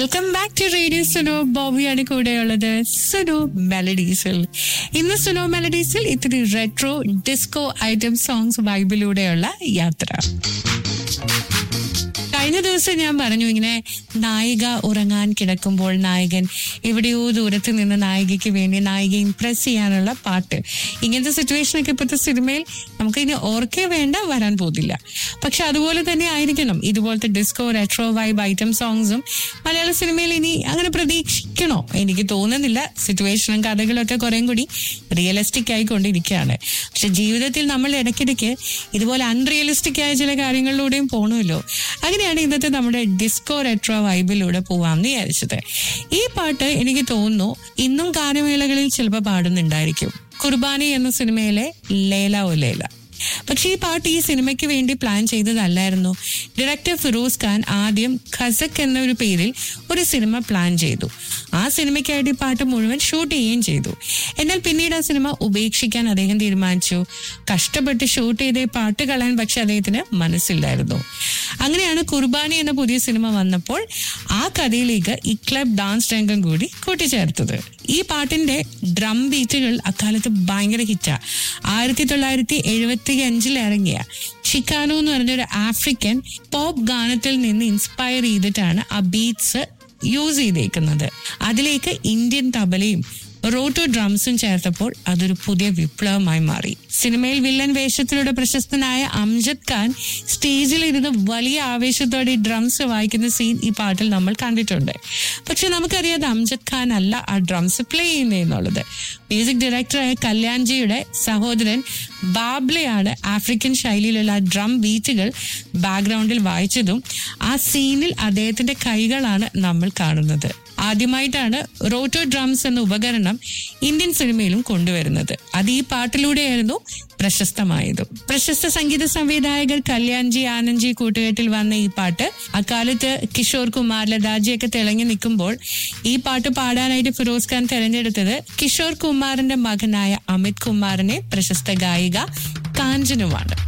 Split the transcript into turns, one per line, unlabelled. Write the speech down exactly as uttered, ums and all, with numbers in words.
Welcome back to radio Suno. ബോബിയാണ് കൂടെയുള്ളത് സുനോ മെലഡീസിൽ. ഇന്ന് സുനോ മെലഡീസിൽ ഇത്തിരി റെട്രോ ഡിസ്കോ ഐറ്റം സോങ്സ് വൈബിലൂടെയുള്ള യാത്ര. കഴിഞ്ഞ ദിവസം ഞാൻ പറഞ്ഞു, ഇങ്ങനെ നായിക ഉറങ്ങാൻ കിടക്കുമ്പോൾ നായകൻ എവിടെയോ ദൂരത്ത് നിന്ന് നായികയ്ക്ക് വേണ്ടി നായിക ഇംപ്രസ് ചെയ്യാനുള്ള പാട്ട്. ഇങ്ങനത്തെ സിറ്റുവേഷനൊക്കെ ഇപ്പോഴത്തെ സിനിമയിൽ നമുക്ക് ഇനി ഓർക്കേ വേണ്ട, വരാൻ പോകുന്നില്ല. പക്ഷെ അതുപോലെ തന്നെ ആയിരിക്കണം ഇതുപോലത്തെ ഡിസ്കോ റെട്രോ വൈബ് ഐറ്റം സോങ്സും മലയാള സിനിമയിൽ ഇനി അങ്ങനെ പ്രതീക്ഷിക്കണോ? എനിക്ക് തോന്നുന്നില്ല. സിറ്റുവേഷനും കഥകളും ഒക്കെ കുറേം കൂടി റിയലിസ്റ്റിക് ആയിക്കൊണ്ടിരിക്കുകയാണ്. പക്ഷെ ജീവിതത്തിൽ നമ്മൾ ഇടയ്ക്കിടയ്ക്ക് ഇതുപോലെ അൺറിയലിസ്റ്റിക് ആയ ചില കാര്യങ്ങളിലൂടെയും പോകണമല്ലോ. അങ്ങനെയാണ് ഇന്നത്തെ നമ്മുടെ ഡിസ്കോ റെട്രോ വൈബിലൂടെ പോവാമെന്ന് വിചാരിച്ചത്. ഈ പാട്ട് എനിക്ക് തോന്നുന്നു ഇന്നും ഗാനമേളകളിൽ ചിലപ്പോൾ പാടുന്നുണ്ടായിരിക്കും. കുർബാനി എന്ന സിനിമയിലെ ലേല ഓ ലേല. പക്ഷെ ഈ പാട്ട് ഈ സിനിമയ്ക്ക് വേണ്ടി പ്ലാൻ ചെയ്തതല്ലായിരുന്നു. ഡയറക്ടർ ഫിറോസ് ഖാൻ ആദ്യം ഖസക് എന്ന ഒരു പേരിൽ ഒരു സിനിമ പ്ലാൻ ചെയ്തു. ആ സിനിമയ്ക്കായിട്ട് ഈ പാട്ട് മുഴുവൻ ഷൂട്ട് ചെയ്യുകയും ചെയ്തു. എന്നാൽ പിന്നീട് ആ സിനിമ ഉപേക്ഷിക്കാൻ അദ്ദേഹം തീരുമാനിച്ചു. കഷ്ടപ്പെട്ട് ഷൂട്ട് ചെയ്ത ഈ പാട്ട് കളയാൻ പക്ഷെ അദ്ദേഹത്തിന് മനസ്സില്ലായിരുന്നു. അങ്ങനെയാണ് കുർബാനി എന്ന പുതിയ സിനിമ വന്നപ്പോൾ ആ കഥയിലേക്ക് ഈ ക്ലബ് ഡാൻസ് രംഗം കൂടി കൂട്ടിച്ചേർത്തത്. ഈ പാട്ടിന്റെ ഡ്രം ബീറ്റുകൾ അക്കാലത്ത് ഭയങ്കര ഹിറ്റാ. ആയിരത്തി തൊള്ളായിരത്തി എഴുപത്തി അഞ്ചിൽ ഇറങ്ങിയ ഷിക്കാനോ എന്ന് പറഞ്ഞൊരു ആഫ്രിക്കൻ പോപ്പ് ഗാനത്തിൽ നിന്ന് ഇൻസ്പയർ ചെയ്തിട്ടാണ് ആ ബീറ്റ്സ് യൂസ് ചെയ്തേക്കുന്നത്. അതിലേക്ക് ഇന്ത്യൻ തബലയും റോട്ടോ ഡ്രംസും ചേർത്തപ്പോൾ അതൊരു പുതിയ വിപ്ലവമായി മാറി. സിനിമയിൽ വില്ലൻ വേഷത്തിലൂടെ പ്രശസ്തനായ അംജദ് ഖാൻ സ്റ്റേജിൽ ഇരുന്ന് വലിയ ആവേശത്തോടെ ഡ്രംസ് വായിക്കുന്ന സീൻ ഈ പാട്ടിൽ നമ്മൾ കണ്ടിട്ടുണ്ട്. പക്ഷെ നമുക്കറിയാതെ അംജദ് ഖാൻ അല്ല ആ ഡ്രംസ് പ്ലേ ചെയ്യുന്നതെന്നുള്ളത്. മ്യൂസിക് ഡയറക്ടറായ കല്യാൺജിയുടെ സഹോദരൻ ബാബ്ലയാണ് ആഫ്രിക്കൻ ശൈലിയിലുള്ള ആ ഡ്രം ബീറ്റുകൾ ബാക്ക്ഗ്രൗണ്ടിൽ വായിച്ചതും ആ സീനിൽ അദ്ദേഹത്തിന്റെ കൈകളാണ് നമ്മൾ കാണുന്നത്. ആദ്യമായിട്ടാണ് റോട്ടോ ഡ്രംസ് എന്ന ഉപകരണം ഇന്ത്യൻ സിനിമയിലും കൊണ്ടുവരുന്നത്. അത് ഈ പാട്ടിലൂടെയായിരുന്നു പ്രശസ്തമായതും. പ്രശസ്ത സംഗീത സംവിധായകർ കല്യാൺജി ആനന്ദ്ജി കൂട്ടുകെട്ടിൽ വന്ന ഈ പാട്ട് അക്കാലത്ത് കിഷോർ കുമാർ ലതാജിയൊക്കെ തിളങ്ങി നിൽക്കുമ്പോൾ ഈ പാട്ട് പാടാനായിട്ട് ഫിറോസ് ഖാൻ തെരഞ്ഞെടുത്തത് കിഷോർ കുമാറിന്റെ മകനായ അമിത് കുമാറിനെ പ്രശസ്ത ഗായിക കാഞ്ചനുമാണ്.